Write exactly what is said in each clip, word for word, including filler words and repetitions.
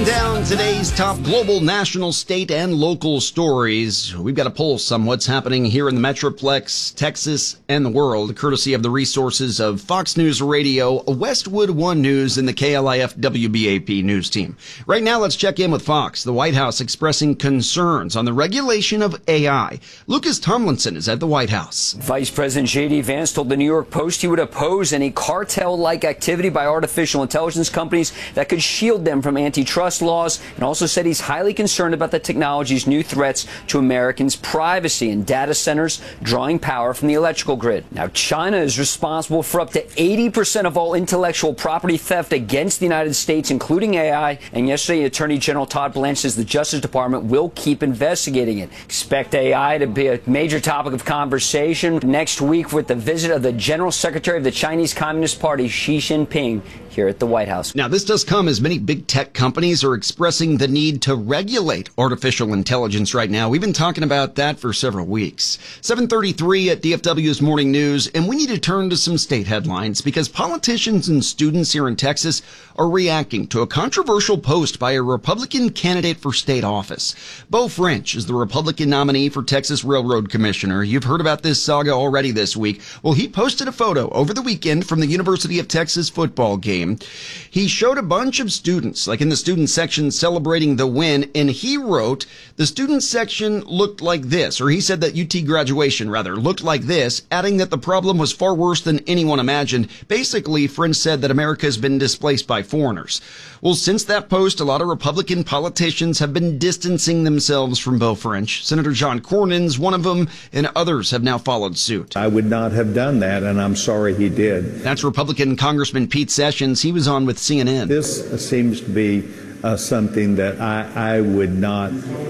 down today's top global, national, state, and local stories. We've got a pulse on what's happening here in the Metroplex, Texas, and the world, courtesy of the resources of Fox News Radio, Westwood One News, and the K L I F W B A P news team. Right now, let's check in with Fox. The White House expressing concerns on the regulation of A I. Lucas Tomlinson is at the White House. Vice President J D. Vance told the New York Post he would oppose any cartel-like activity by artificial intelligence companies that could shield them from antitrust laws, and also said he's highly concerned about the technology's new threats to Americans' privacy and data centers drawing power from the electrical grid. Now, China is responsible for up to eighty percent of all intellectual property theft against the United States, including A I. And yesterday, Attorney General Todd Blanche says the Justice Department will keep investigating it. Expect A I to be a major topic of conversation next week with the visit of the General Secretary of the Chinese Communist Party, Xi Jinping, here at the White House. Now, this does come as many big tech companies are expressing the need to regulate artificial intelligence right now. We've been talking about that for several weeks. seven thirty-three at D F W's Morning News, and we need to turn to some state headlines because politicians and students here in Texas are reacting to a controversial post by a Republican candidate for state office. Beau French is the Republican nominee for Texas Railroad Commissioner. You've heard about this saga already this week. Well, he posted a photo over the weekend from the University of Texas football game. He showed a bunch of students, like in the student section, celebrating the win, and he wrote, the student section looked like this, or he said that U T graduation, rather, looked like this, adding that the problem was far worse than anyone imagined. Basically, French said that America has been displaced by foreigners. Well, since that post, a lot of Republican politicians have been distancing themselves from Beau French. Senator John Cornyn's one of them, and others have now followed suit. I would not have done that, and I'm sorry he did. That's Republican Congressman Pete Sessions. He was on with C N N. This seems to be uh, something that I, I would not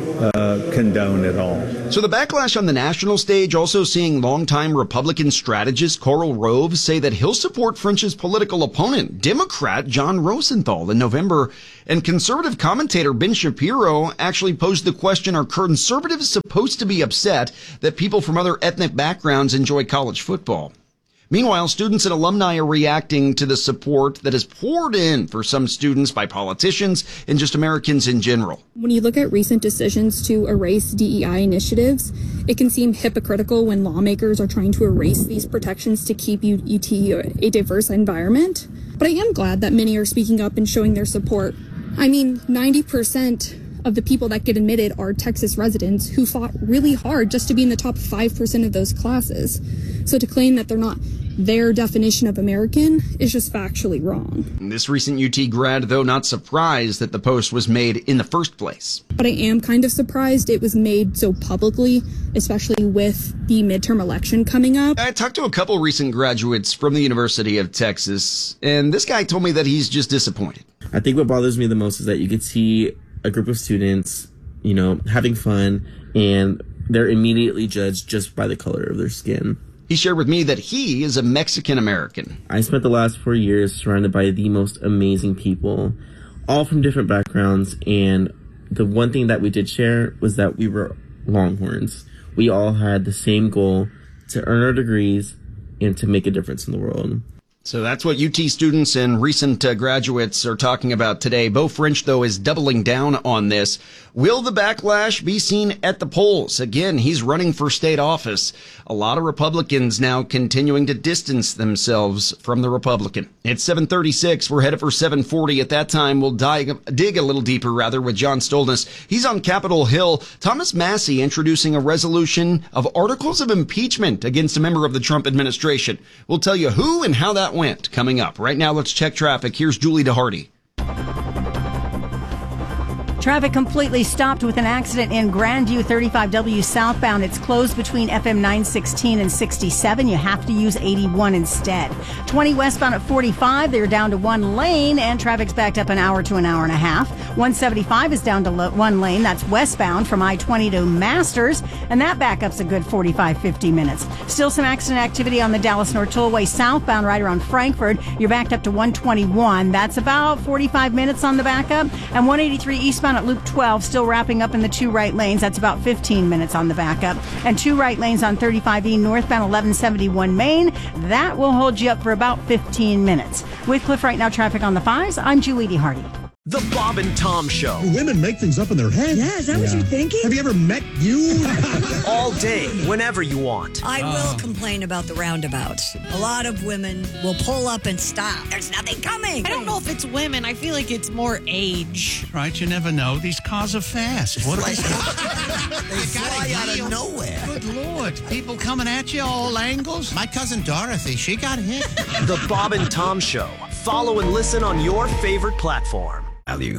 uh, condone at all. So the backlash on the national stage, also seeing longtime Republican strategist Karl Rove say that he'll support French's political opponent, Democrat John Rosenthal, in November. And conservative commentator Ben Shapiro actually posed the question, are conservatives supposed to be upset that people from other ethnic backgrounds enjoy college football? Meanwhile, students and alumni are reacting to the support that is poured in for some students by politicians and just Americans in general. When you look at recent decisions to erase D E I initiatives, it can seem hypocritical when lawmakers are trying to erase these protections to keep U T a diverse environment. But I am glad that many are speaking up and showing their support. I mean, ninety percent of the people that get admitted are Texas residents who fought really hard just to be in the top five percent of those classes. So to claim that they're not their definition of American is just factually wrong. This recent U T grad, though, not surprised that the post was made in the first place. But I am kind of surprised it was made so publicly, especially with the midterm election coming up. I talked to a couple recent graduates from the University of Texas, and this guy told me that he's just disappointed. I think what bothers me the most is that you could see a group of students, you know, having fun, and they're immediately judged just by the color of their skin. He shared with me that he is a Mexican American. I spent the last four years surrounded by the most amazing people, all from different backgrounds, and the one thing that we did share was that we were Longhorns. We all had the same goal, to earn our degrees and to make a difference in the world. So that's what U T students and recent uh, graduates are talking about today. Beau French, though, is doubling down on this. Will the backlash be seen at the polls? Again, he's running for state office. A lot of Republicans now continuing to distance themselves from the Republican. It's seven thirty-six. We're headed for seven forty. At that time, we'll dig, dig a little deeper, rather, with John Stolness. He's on Capitol Hill. Thomas Massie introducing a resolution of articles of impeachment against a member of the Trump administration. We'll tell you who and how that went coming up. Right now, let's check traffic. Here's Julie DeHardy. Traffic completely stopped with an accident in Grandview thirty-five W southbound. It's closed between F M nine sixteen and sixty-seven. You have to use eighty-one instead. twenty westbound at forty-five. They're down to one lane, and traffic's backed up an hour to an hour and a half. one seventy-five is down to lo- one lane. That's westbound from I twenty to Masters, and that backup's a good forty-five, fifty minutes. Still some accident activity on the Dallas North Tollway southbound right around Frankfort. You're backed up to one twenty-one. That's about forty-five minutes on the backup. And one eighty-three eastbound at Loop twelve, still wrapping up in the two right lanes. That's about fifteen minutes on the backup. And two right lanes on thirty-five E northbound eleven seventy-one Main. That will hold you up for about fifteen minutes. With Cliff Right Now traffic on the fives, I'm Julie DeHardy. The Bob and Tom Show. Women make things up in their head. Yeah, is that yeah. what you're thinking? Have you ever met you? All day, whenever you want. I uh. will complain about the roundabouts. A lot of women will pull up and stop. There's nothing coming. I don't know if it's women. I feel like it's more age. Right, you never know. These cars are fast. What are they? They fly out of nowhere. Good Lord. People coming at you all angles. My cousin Dorothy, she got hit. The Bob and Tom Show. Follow and listen on your favorite platform. Value.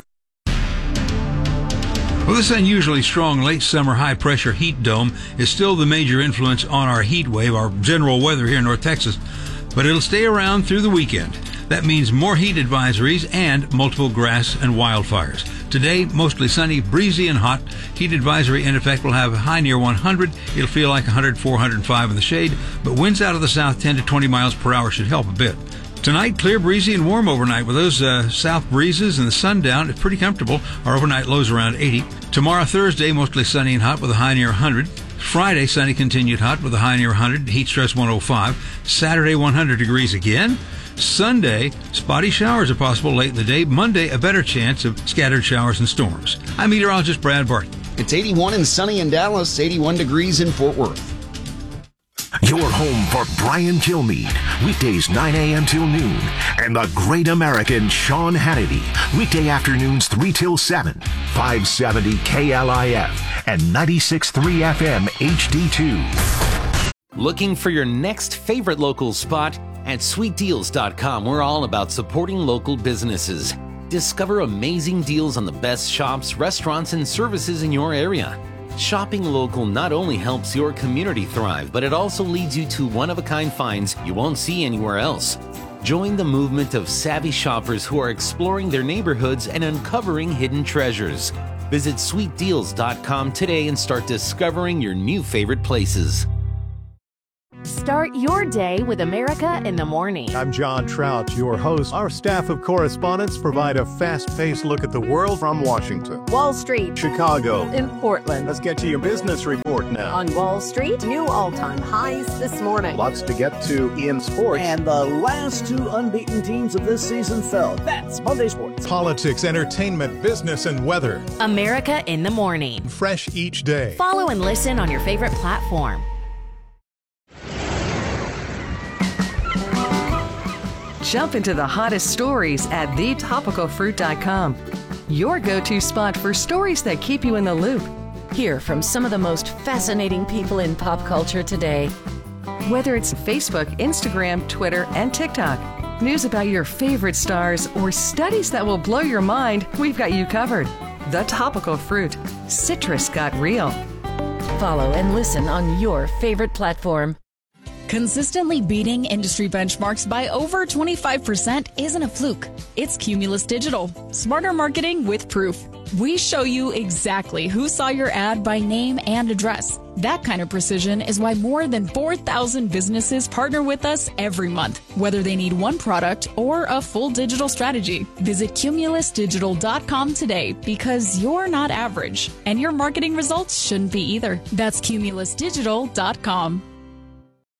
Well, this unusually strong late summer high pressure heat dome is still the major influence on our heat wave, our general weather here in North Texas, but it'll stay around through the weekend. That means more heat advisories and multiple grass and wildfires. Today, mostly sunny, breezy, and hot. Heat advisory in effect will have a high near one hundred. It'll feel like one hundred, four hundred five in the shade, but winds out of the south ten to twenty miles per hour should help a bit. Tonight, clear, breezy, and warm overnight with those uh, south breezes and the sundown. It's pretty comfortable. Our overnight lows around eighty. Tomorrow, Thursday, mostly sunny and hot with a high near one hundred. Friday, sunny, continued hot with a high near one hundred. Heat stress one oh five. Saturday, one hundred degrees again. Sunday, spotty showers are possible late in the day. Monday, a better chance of scattered showers and storms. I'm meteorologist Brad Barton. It's eighty-one and sunny in Dallas, eighty-one degrees in Fort Worth. Your home for Brian Kilmeade, weekdays nine a.m. till noon, and the great American Sean Hannity, weekday afternoons three till seven, five seventy K L I F and ninety-six point three F M H D two. Looking for your next favorite local spot? At sweet deals dot com, we're all about supporting local businesses. Discover amazing deals on the best shops, restaurants, and services in your area. Shopping local not only helps your community thrive, but it also leads you to one-of-a-kind finds you won't see anywhere else. Join the movement of savvy shoppers who are exploring their neighborhoods and uncovering hidden treasures. Visit sweet deals dot com today and start discovering your new favorite places. Start your day with America in the Morning. I'm John Trout, your host. Our staff of correspondents provide a fast-paced look at the world from Washington, Wall Street, Chicago, in Portland. Let's get to your business report now. On Wall Street, new all-time highs this morning. Lots to get to in sports. And the last two unbeaten teams of this season fell. That's Monday Sports. Politics, entertainment, business, and weather. America in the Morning. Fresh each day. Follow and listen on your favorite platform. Jump into the hottest stories at the topical fruit dot com. Your go-to spot for stories that keep you in the loop. Hear from some of the most fascinating people in pop culture today. Whether it's Facebook, Instagram, Twitter, and TikTok, news about your favorite stars, or studies that will blow your mind, we've got you covered. The Topical Fruit. Citrus got real. Follow and listen on your favorite platform. Consistently beating industry benchmarks by over twenty-five percent isn't a fluke. It's Cumulus Digital. Smarter marketing with proof. We show you exactly who saw your ad by name and address. That kind of precision is why more than four thousand businesses partner with us every month, whether they need one product or a full digital strategy. Visit Cumulus Digital dot com today because you're not average, and your marketing results shouldn't be either. That's Cumulus Digital dot com.